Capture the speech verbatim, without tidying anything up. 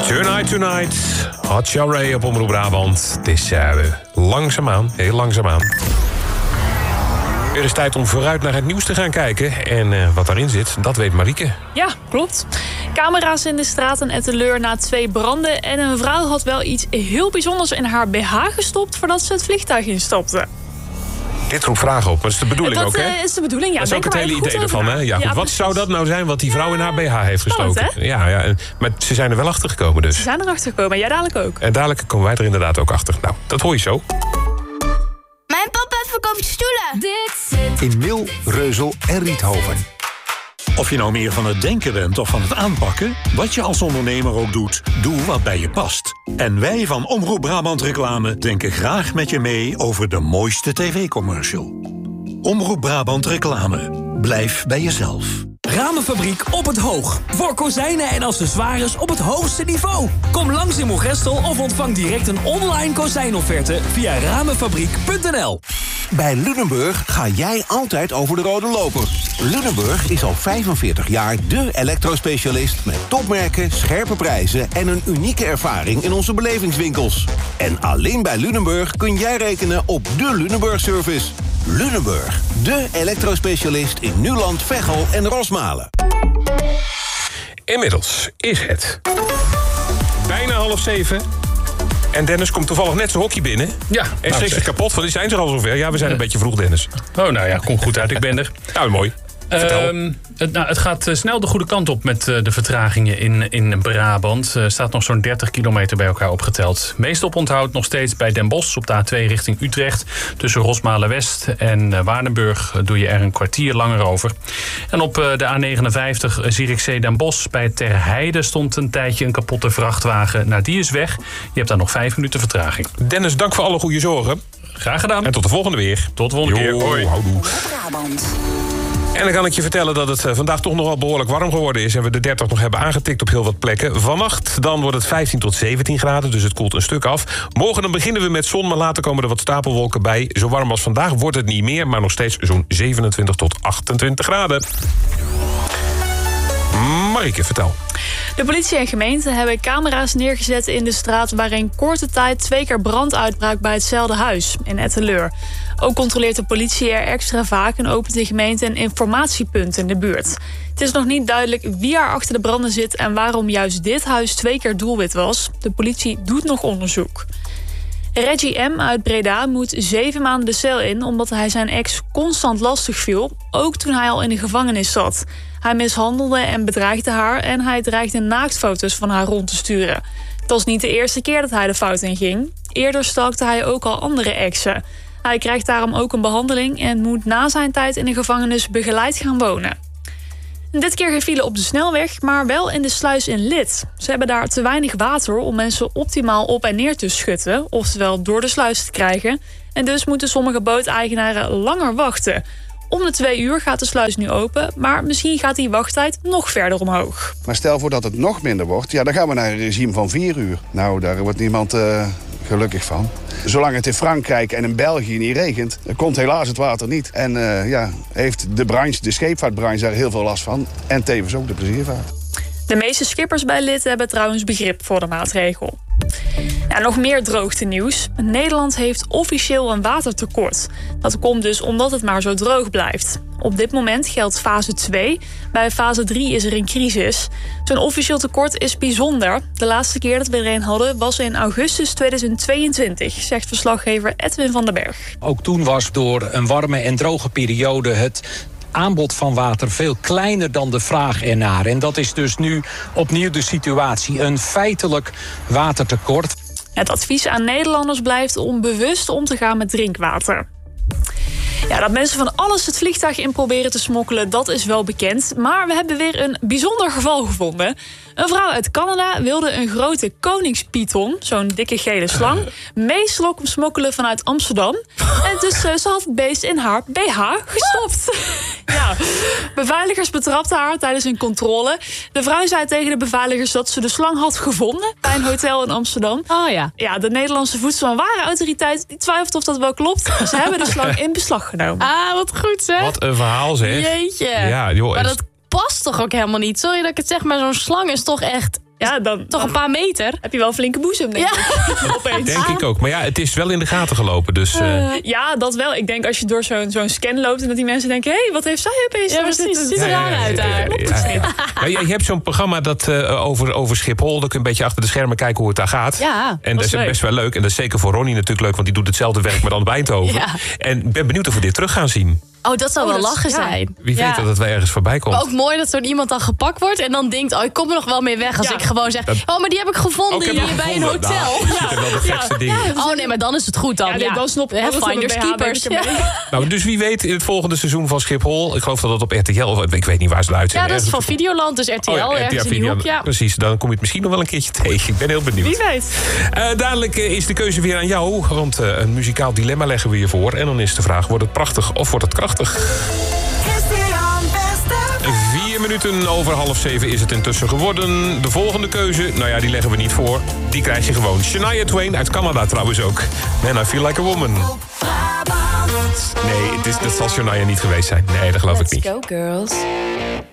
Tonight, tonight. Hot Show Ray op Omroep Brabant. Het is uh, langzaamaan, heel langzaamaan. Er is tijd om vooruit naar het nieuws te gaan kijken. En uh, wat daarin zit, dat weet Marieke. Ja, klopt. Camera's in de straat en Etteleur na twee branden. En een vrouw had wel iets heel bijzonders in haar B H gestopt voordat ze het vliegtuig instapte. Dit roept vragen op, maar dat is de bedoeling dat, ook, hè? Dat is de bedoeling, ja. Dat is ook het hele idee ervan, hè? Ja, goed, ja, wat zou dat nou zijn wat die vrouw in haar B H heeft spannend, gestoken? Ja, ja, maar ze zijn er wel achter gekomen dus. Ze zijn erachter gekomen, jij dadelijk ook. En dadelijk komen wij er inderdaad ook achter. Nou, dat hoor je zo. Mijn papa verkoopt stoelen. Dit zit In Mil, Reuzel en Riethoven. Of je nou meer van het denken bent of van het aanpakken, wat je als ondernemer ook doet, doe wat bij je past. En wij van Omroep Brabant Reclame denken graag met je mee over de mooiste tv-commercial. Omroep Brabant Reclame. Blijf bij jezelf. Ramenfabriek op het Hoog. Voor kozijnen en accessoires op het hoogste niveau. Kom langs in Moergestel of ontvang direct een online kozijnofferte via ramenfabriek punt n l. Bij Lunenburg ga jij altijd over de rode loper. Lunenburg is al vijfenveertig jaar de elektrospecialist met topmerken, scherpe prijzen en een unieke ervaring in onze belevingswinkels. En alleen bij Lunenburg kun jij rekenen op de Lunenburg-service. Lunenburg, de elektrospecialist in Nuland, Veghel en Rosmalen. Inmiddels is het bijna half zeven. En Dennis komt toevallig net zijn hockey binnen. Ja. En Nou, schrikt zich kapot, want die zijn er al zover. Ja, we zijn een beetje vroeg, Dennis. Oh, nou ja, kom goed uit, ik ben er. Nou, mooi. Um, het, nou, het gaat uh, snel de goede kant op met uh, de vertragingen in, in Brabant. Er uh, staat nog zo'n dertig kilometer bij elkaar opgeteld. Meest oponthoud nog steeds bij Den Bosch op de A twee richting Utrecht. Tussen Rosmalen-West en uh, Waardenburg uh, doe je er een kwartier langer over. En op uh, de A negenenvijftig uh, Zierikzee Den Bosch bij Ter Heide stond een tijdje een kapotte vrachtwagen. Nou, die is weg. Je hebt daar nog vijf minuten vertraging. Dennis, dank voor alle goede zorgen. Graag gedaan. En tot de volgende weer. Tot de volgende Jo, keer. Hoi. Houdoe. En dan kan ik je vertellen dat het vandaag toch nog wel behoorlijk warm geworden is. En we de dertig nog hebben aangetikt op heel wat plekken. Vannacht dan wordt het vijftien tot zeventien graden, dus het koelt een stuk af. Morgen dan beginnen we met zon, maar later komen er wat stapelwolken bij. Zo warm als vandaag wordt het niet meer, maar nog steeds zo'n zevenentwintig tot achtentwintig graden. Marieke, vertel. De politie en gemeente hebben camera's neergezet in de straat waar in korte tijd twee keer brand uitbrak bij hetzelfde huis in Etteleur. Ook controleert de politie er extra vaak en opent de gemeente een informatiepunt in de buurt. Het is nog niet duidelijk wie er achter de branden zit en waarom juist dit huis twee keer doelwit was. De politie doet nog onderzoek. Reggie M. uit Breda moet zeven maanden de cel in omdat hij zijn ex constant lastig viel, ook toen hij al in de gevangenis zat. Hij mishandelde en bedreigde haar en hij dreigde naaktfoto's van haar rond te sturen. Het was niet de eerste keer dat hij de fout in ging. Eerder stalkte hij ook al andere exen. Hij krijgt daarom ook een behandeling en moet na zijn tijd in de gevangenis begeleid gaan wonen. En dit keer geen file op de snelweg, maar wel in de sluis in Lid. Ze hebben daar te weinig water om mensen optimaal op en neer te schutten, oftewel door de sluis te krijgen. En dus moeten sommige booteigenaren langer wachten. Om de twee uur gaat de sluis nu open, maar misschien gaat die wachttijd nog verder omhoog. Maar stel voor dat het nog minder wordt, ja, dan gaan we naar een regime van vier uur. Nou, daar wordt niemand uh, gelukkig van. Zolang het in Frankrijk en in België niet regent, komt helaas het water niet. En uh, ja, heeft de branche, de scheepvaartbranche daar heel veel last van. En tevens ook de pleziervaart. De meeste schippers bij Lid hebben trouwens begrip voor de maatregel. Ja, nog meer droogtenieuws. Nederland heeft officieel een watertekort. Dat komt dus omdat het maar zo droog blijft. Op dit moment geldt fase twee. Bij fase drie is er een crisis. Zo'n officieel tekort is bijzonder. De laatste keer dat we er een hadden was in augustus tweeduizend tweeëntwintig, zegt verslaggever Edwin van den Berg. Ook toen was door een warme en droge periode het aanbod van water veel kleiner dan de vraag ernaar. En dat is dus nu opnieuw de situatie. Een feitelijk watertekort. Het advies aan Nederlanders blijft om bewust om te gaan met drinkwater. Ja, dat mensen van alles het vliegtuig in proberen te smokkelen, dat is wel bekend. Maar we hebben weer een bijzonder geval gevonden. Een vrouw uit Canada wilde een grote koningspython, zo'n dikke gele slang, meeslokken smokkelen vanuit Amsterdam. En dus uh, ze had het beest in haar B H gestopt. Ja, beveiligers betrapten haar tijdens een controle. De vrouw zei tegen de beveiligers dat ze de slang had gevonden bij een hotel in Amsterdam. Oh ja. Ja, de Nederlandse Voedsel- en Warenautoriteit die twijfelt of dat wel klopt. Ze hebben de slang in beslag genomen. Ah, wat goed zeg. Wat een verhaal zeg. Jeetje. Ja, joh, maar en- dat past toch ook helemaal niet? Sorry dat ik het zeg, maar zo'n slang is toch echt Ja, dan, Toch een paar meter. Heb je wel een flinke boezem, denk Ja. ik. Opeens. Denk ik ook. Maar ja, het is wel in de gaten gelopen. Dus, uh... Ja, dat wel. Ik denk als je door zo'n zo'n scan loopt en dat die mensen denken... hé, hey, wat heeft zij opeens? Ja, precies. Het ziet er ja, raar ja, uit ja, daar. ja, ja, ja. Ja, je hebt zo'n programma dat, uh, over, over Schiphol. Dan kun je een beetje achter de schermen kijken hoe het daar gaat. Ja, en dat is leuk. best wel leuk. En dat is zeker voor Ronnie natuurlijk leuk, want die doet hetzelfde werk, maar dan bij Eindhoven. Ja. En ik ben benieuwd of we dit terug gaan zien. Oh, dat zou Oh, wel dat- lachen ja. zijn. Wie Ja. weet dat het wel ergens voorbij komt. Maar ook mooi dat zo'n iemand dan gepakt wordt en dan denkt... oh, ik kom er nog wel mee weg als Ja. ik gewoon zeg... Dat- oh, maar die heb ik gevonden Ook heb hier ik bij een gevonden. hotel. Nou, er zitten wel de gekste dingen. Oh nee, maar dan is het goed dan. Ja, nee, dan snap ik Hè, wel dat we finders een B H keepers. denk ik Ja. erbij. Nou, dus wie weet in het volgende seizoen van Schiphol. Ik geloof dat het op R T L, of ik weet niet waar ze het Ja, uitzenden. dat is van Ergens- Videoland, dus R T L, Oh ja, ergens in die Video- hoek. Ja. Precies, dan kom je het misschien nog wel een keertje tegen. Ik ben heel benieuwd. Wie weet. Uh, dadelijk uh, is de keuze weer aan jou, want uh, een muzikaal dilemma leggen we je voor. En dan is de vraag, wordt het prachtig of wordt het krachtig? Vier minuten over half zeven is het intussen geworden. De volgende keuze, nou ja, die leggen we niet voor. Die krijg je gewoon. Shania Twain, uit Canada trouwens ook. Man, I Feel Like a Woman. Nee, het is, dat zal Shania niet geweest zijn. Nee, dat geloof ik niet. Let's go, girls.